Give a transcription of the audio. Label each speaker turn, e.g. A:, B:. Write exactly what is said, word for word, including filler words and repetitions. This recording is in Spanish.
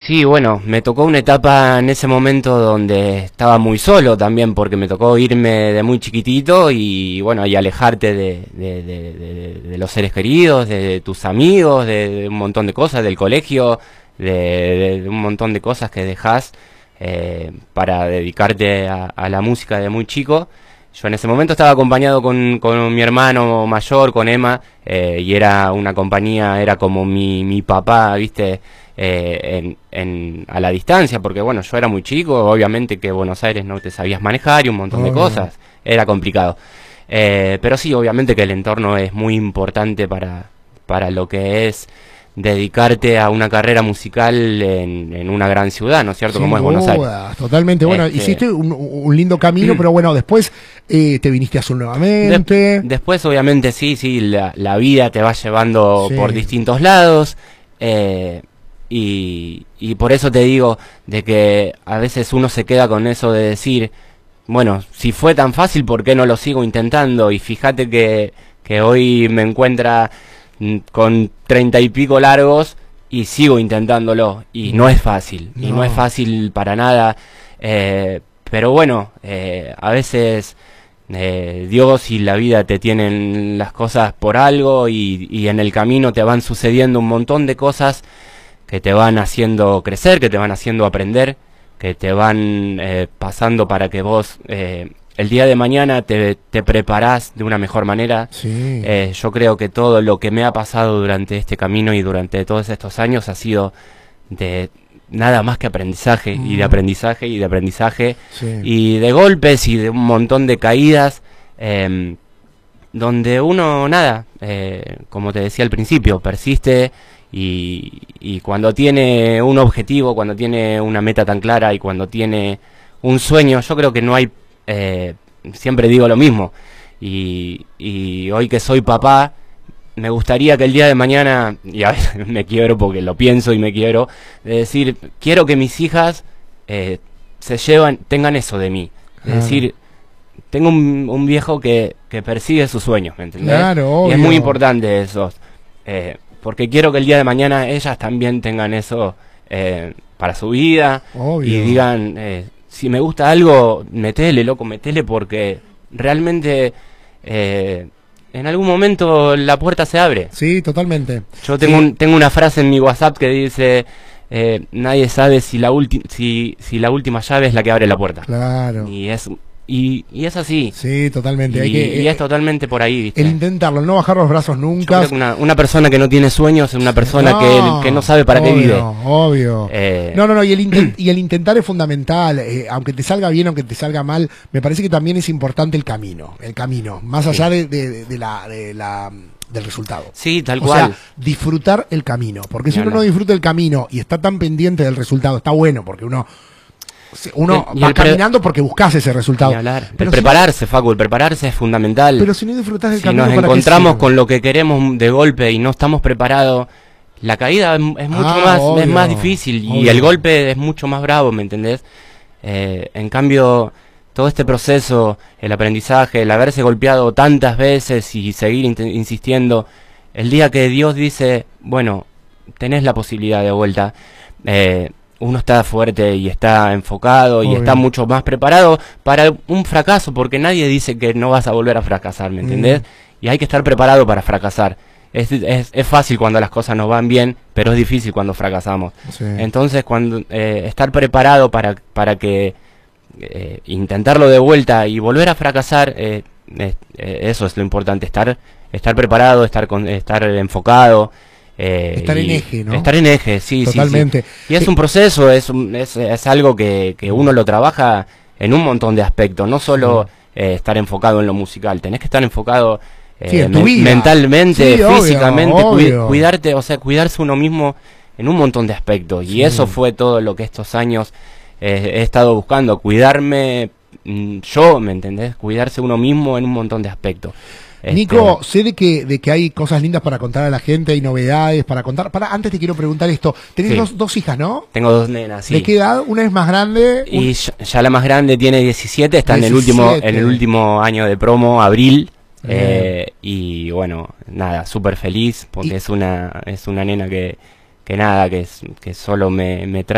A: Sí, bueno, me tocó una etapa en ese momento donde estaba muy solo también, porque me tocó irme de muy chiquitito y bueno, y alejarte de, de, de, de, de los seres queridos, de tus amigos, de, de un montón de cosas, del colegio, de, de, de un montón de cosas que dejás eh, para dedicarte a, a la música de muy chico. Yo en ese momento estaba acompañado con, con mi hermano mayor, con Emma, eh, y era una compañía, era como mi, mi papá, ¿viste? Eh, en, en, a la distancia, porque bueno, yo era muy chico, obviamente que Buenos Aires no te sabías manejar y un montón de
B: Obvio.
A: cosas, era complicado. Eh, pero sí, obviamente que el entorno es muy importante para, para lo que es dedicarte a una carrera musical en, en una gran ciudad, ¿no es cierto?
B: Sin
A: Como es Buenos Aires.
B: duda, totalmente. Bueno,
A: Este,
B: hiciste un, un lindo camino, pero bueno, después eh, te viniste a Azul nuevamente.
A: de- después, obviamente, sí, sí, la, la vida te va llevando
B: Sí.
A: por distintos lados. Eh, y, y por eso te digo de que a veces uno se queda con eso de decir, bueno, si fue tan fácil, ¿por qué no lo sigo intentando? Y fíjate que, que hoy me encuentra mm, con treinta y pico largos y sigo intentándolo. Y no es fácil, y no
B: No.
A: es fácil para nada. Eh, pero bueno, eh, a veces eh, Dios y la vida te tienen las cosas por algo y, y en el camino te van sucediendo un montón de cosas que te van haciendo crecer, que te van haciendo aprender, que te van eh, pasando para que vos eh, el día de mañana te, te preparás de una mejor manera.
B: Sí.
A: Eh, yo creo que todo lo que me ha pasado durante este camino y durante todos estos años ha sido de nada más que aprendizaje,
B: Mm.
A: y de aprendizaje, y de aprendizaje,
B: Sí.
A: y de golpes y de un montón de caídas, eh, donde uno, nada, eh, como te decía al principio, persiste y, y cuando tiene un objetivo, cuando tiene una meta tan clara y cuando tiene un sueño, yo creo que no hay, eh, siempre digo lo mismo, y, y hoy que soy papá, me gustaría que el día de mañana, y a veces me quiebro porque lo pienso y me quiebro, de decir, quiero que mis hijas eh, se llevan, tengan eso de mí, es
B: Claro.
A: decir, tengo un, un viejo que, que persigue sus sueños, ¿me entendés?
B: Claro,
A: Y es
B: obvio.
A: muy importante eso, eh, porque quiero que el día de mañana ellas también tengan eso eh, para su vida,
B: Obvio.
A: y digan, eh, si me gusta algo, metele, loco, metele, porque realmente eh, en algún momento la puerta se abre.
B: Sí, totalmente.
A: Yo tengo,
B: Sí.
A: un, tengo una frase en mi WhatsApp que dice, eh, nadie sabe si la, ulti si, si la última llave es la que abre la puerta.
B: Claro.
A: Y es, y, y es así.
B: Sí, totalmente.
A: Y,
B: Hay que,
A: y
B: eh,
A: es totalmente por ahí, ¿viste?
B: el intentarlo, el no bajar los brazos
A: Yo
B: nunca.
A: creo que una, una persona que no tiene sueños es una persona
B: No,
A: que, que no sabe para qué
B: obvio,
A: vive.
B: Obvio.
A: Eh,
B: No, no, no, y el, inten- y el intentar es fundamental. eh, aunque te salga bien, aunque te salga mal, me parece que también es importante el camino. El camino, más allá de, de- de la, de la- del resultado.
A: Sí, tal
B: O
A: cual.
B: sea, disfrutar el camino. Porque si
A: Ni
B: uno no
A: hablar.
B: disfruta el camino y está tan pendiente del resultado, está bueno, porque uno uno
A: Y- y
B: va
A: el pre-
B: caminando porque buscas ese resultado.
A: Ni hablar. El
B: Pero si,
A: prepararse, Facu, el prepararse es fundamental.
B: pero si no disfrutas del
A: Si
B: camino,
A: nos
B: ¿para qué
A: encontramos
B: sirve?
A: con lo que queremos de golpe y no estamos preparados, la caída es, es mucho
B: Ah,
A: más,
B: obvio,
A: es más difícil y
B: obvio.
A: el golpe es mucho más bravo, ¿me entendés? Eh, en cambio, todo este proceso, el aprendizaje, el haberse golpeado tantas veces y seguir int- insistiendo, el día que Dios dice, bueno, tenés la posibilidad de vuelta, eh, uno está fuerte y está enfocado y
B: Obvio.
A: está mucho más preparado para un fracaso, porque nadie dice que no vas a volver a fracasar, ¿me entendés?
B: Mm.
A: Y hay que estar preparado para fracasar. Es, es, es fácil cuando las cosas nos van bien, pero es difícil cuando fracasamos.
B: Sí.
A: Entonces, cuando eh, estar preparado para, para que eh, intentarlo de vuelta y volver a fracasar, eh, eh, eh, eso es lo importante, estar, estar preparado, estar, con, estar enfocado. Eh,
B: Estar en
A: y
B: eje, ¿no?
A: Estar en eje, sí, sí, sí.
B: Totalmente.
A: Y es
B: Sí.
A: un proceso, es, un- es, es algo que, que uno lo trabaja en un montón de aspectos, no solo eh, estar enfocado en lo musical, tenés que estar enfocado eh,
B: Sí, en tu
A: men-
B: vida.
A: mentalmente,
B: Sí, obvio,
A: físicamente, cui-
B: obvio.
A: cuidarte, o sea, cuidarse uno mismo en un montón de aspectos.
B: Sí.
A: Y eso fue todo lo que estos años eh, he estado buscando, cuidarme mm, yo, ¿me entendés? Cuidarse uno mismo en un montón de aspectos. Este,
B: Nico, sé de que, de que hay cosas lindas para contar a la gente, hay novedades para contar. Para, antes te quiero preguntar esto. Tenés
A: Sí.
B: dos, dos hijas, ¿no?
A: tengo dos nenas, sí.
B: ¿De qué edad? Una es más grande. un-
A: Y ya, ya la más grande tiene diecisiete, está en el último
B: diecisiete.
A: en el último año de promo, abril.
B: Bien.
A: Eh, y bueno, nada, súper feliz porque
B: Y-
A: es una es una nena que, que nada, que, es, que solo me, me trae